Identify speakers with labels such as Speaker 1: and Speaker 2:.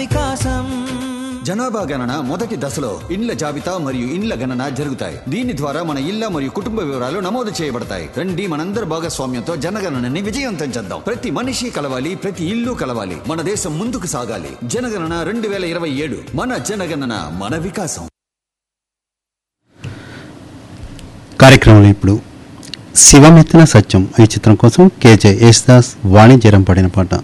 Speaker 1: జనాభా గణన మొదటి దశలో ఇండ్ల జాబితా మరియు ఇండ్ల గణన జరుగుతాయి. దీని ద్వారా మన ఇళ్ల మరియు కుటుంబ వివరాలు నమోదు చేయబడతాయి. రండి మనందరి భాగస్వామ్యంతో జనగణనని విజయవంతం చేద్దాం. ప్రతి మనిషి కలవాలి, ప్రతి ఇల్లు కలవాలి. మన దేశం ముందుకు సాగాలి. జనగణన 2027. మన జనగణన మన వికాసం.
Speaker 2: కార్యక్రమంలో ఇప్పుడు శివమెత్తిన సత్యం ఈ చిత్రం కోసం కేజే యేసుదాస్ వాణిజ్యరం పడిన పాట.